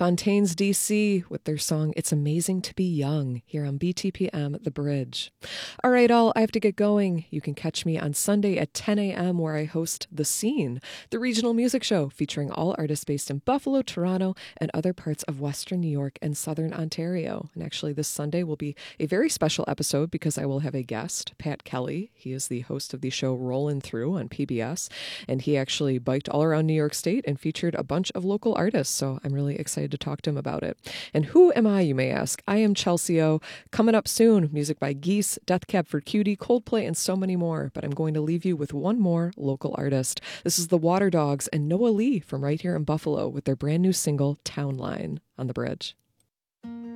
Fontaine's DC with their song It's Amazing to Be Young here on BTPM The Bridge. All right, all, I have to get going. You can catch me on Sunday at 10 a.m. where I host The Scene, the regional music show featuring all artists based in Buffalo, Toronto, and other parts of Western New York and Southern Ontario. And actually, this Sunday will be a very special episode because I will have a guest, Pat Kelly. He is the host of the show Rollin' Through on PBS, and he actually biked all around New York State and featured a bunch of local artists, so I'm really excited to talk to him about it. And who am I, you may ask? I am Chelsea O. Coming up soon, music by Geese, Death Cab for Cutie, Coldplay, and so many more. But I'm going to leave you with one more local artist. This is the Water Dogs and Noah Lee from right here in Buffalo with their brand new single, Town Line, on The Bridge.